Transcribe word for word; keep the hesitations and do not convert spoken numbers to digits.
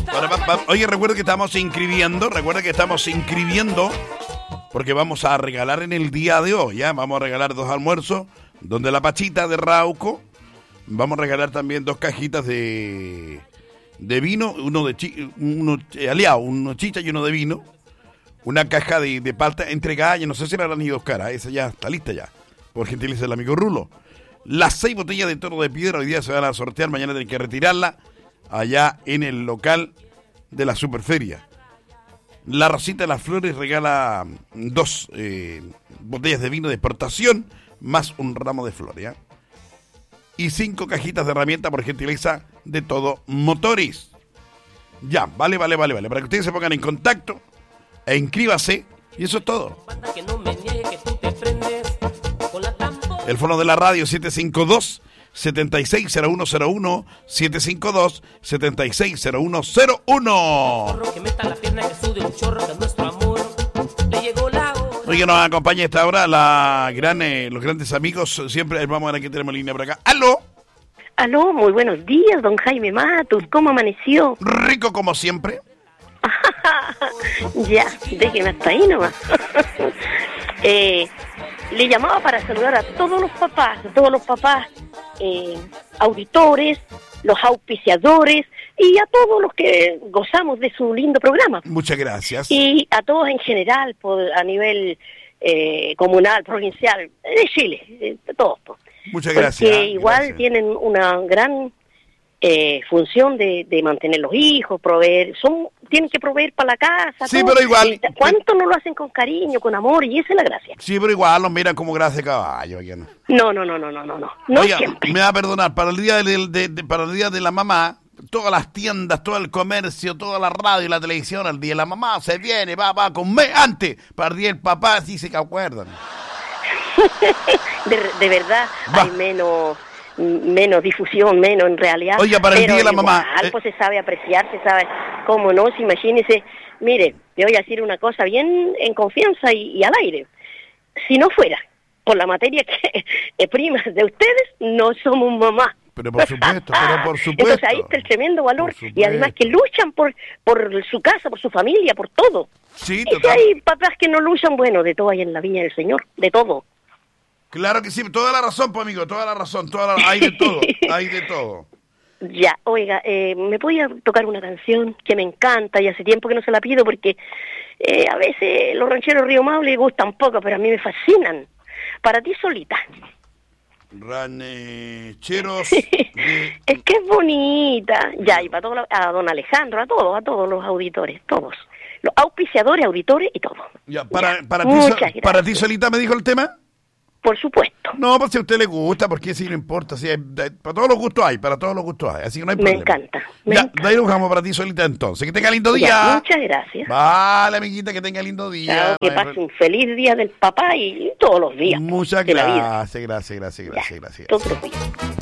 Para, pa, pa, oye, recuerda que estamos inscribiendo, recuerda que estamos inscribiendo, porque vamos a regalar en el día de hoy, ¿ya? Vamos a regalar dos almuerzos, donde la Pachita de Rauco, vamos a regalar también dos cajitas de, de vino, uno de chi, uno eh, aliado, uno chicha y uno de vino, una caja de, de palta entregada, yo no sé si la han ido a buscar, ¿eh? Esa ya está lista ya, por gentileza del amigo Rulo. Las seis botellas de toro de piedra hoy día se van a sortear, mañana tienen que retirarla allá en el local de la Superferia. La Rosita de las Flores regala dos eh, botellas de vino de exportación más un ramo de flores, ¿ya? Y cinco cajitas de herramientas por gentileza de Todo Motores. Ya, vale, vale, vale, vale. Para que ustedes se pongan en contacto e inscríbase. Y eso es todo. El fono de la radio siete cinco dos, siete seis cero uno cero uno, siete cinco dos, siete seis cero uno cero uno. Oye, nos acompaña a esta hora la gran, eh, los grandes amigos. Siempre vamos a ver que tenemos línea por acá. ¡Aló! Aló, muy buenos días, don Jaime Matus. ¿Cómo amaneció? Rico como siempre. Ya, déjeme hasta ahí nomás. eh, le llamaba para saludar a todos los papás, a todos los papás eh, auditores, los auspiciadores y a todos los que gozamos de su lindo programa. Muchas gracias. Y a todos en general, por, a nivel eh, comunal, provincial, de Chile, de todos. Pues. Muchas gracias. Porque igual gracias. tienen una gran eh, función de, de mantener los hijos, proveer, son tienen que proveer para la casa. Sí, todo. pero igual. ¿Cuánto no lo hacen con cariño, con amor? Y esa es la gracia. Sí, pero igual los miran como grasa de caballo. No, no, no, no, no, no, no. No Oiga, siempre. me va a perdonar, para el día de, de, de, para el día de la mamá, todas las tiendas, todo el comercio, toda la radio y la televisión, el día de la mamá se viene, va, va, con mes antes, para el día del papá, sí se acuerdan. de, de verdad, va. hay menos menos difusión, menos en realidad. Oiga, para el pero día de la igual, mamá. Eh... pues se sabe apreciar, se sabe cómo no, se imagínese. Mire, te voy a decir una cosa bien en confianza y, y al aire. Si no fuera por la materia que es prima de ustedes, no somos mamá. Pero por supuesto, pero por supuesto. Entonces ahí está el tremendo valor. Y además que luchan por por su casa, por su familia, por todo. Sí, y total. si hay papás que no luchan, bueno, de todo hay en la viña del Señor, de todo. Claro que sí, toda la razón, pues amigo, toda la razón, toda la... hay de todo, hay de todo. Ya, oiga, eh, ¿me podía tocar una canción que me encanta y hace tiempo que no se la pido porque eh, a veces los rancheros Río Maule gustan poco, pero a mí me fascinan? Para ti solita. Rancheros de... Es que es bonita. Ya, y para todos, a don Alejandro, a todos, a todos los auditores, todos. Los auspiciadores, auditores y todos. Ya, para, ya. para, ti, so, ¿Para ti solita me dijo el tema? Por supuesto. No, pues si a usted le gusta, porque si no importa. Si hay, para todos los gustos hay, para todos los gustos hay, así que no hay me problema. Encanta, me ya, encanta. de ahí lo dejamos para ti solita entonces. Que tenga lindo día. Ya, muchas gracias. Vale, amiguita, que tenga lindo día. Chao, que pase un feliz día del papá y todos los días. Muchas de gracias, la vida. gracias, gracias, gracias, ya, gracias. Todos los días.